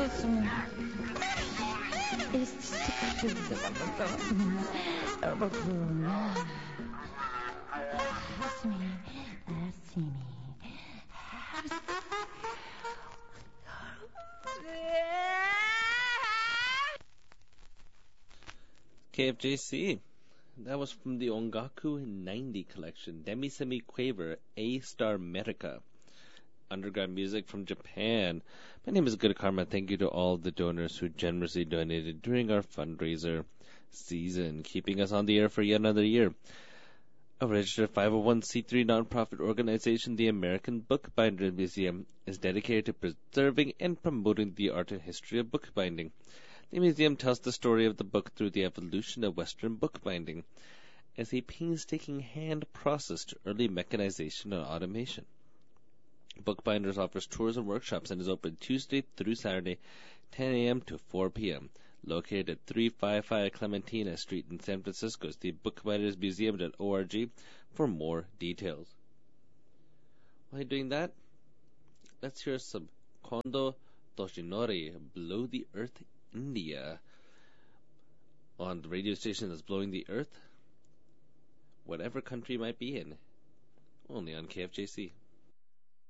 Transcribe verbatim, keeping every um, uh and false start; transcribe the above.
K F J C. That was from the Ongaku ninety collection, Demi Semi Quaver, A Star America. Underground music from Japan. My name is Good Karma. Thank you to all the donors who generously donated during our fundraiser season, keeping us on the air for yet another year. A registered five oh one c three nonprofit organization, the American Bookbinders Museum, is dedicated to preserving and promoting the art and history of bookbinding. The museum tells the story of the book through the evolution of Western bookbinding as a painstaking hand process to early mechanization and automation. Bookbinders offers tours and workshops and is open Tuesday through Saturday, ten a.m. to four p.m. Located at three fifty-five Clementina Street in San Francisco. See bookbinders museum dot org for more details. While you're doing that, let's hear some Kondo Toshinori, Blow the Earth, India, on the radio station that's blowing the earth, whatever country you might be in, only on K F J C.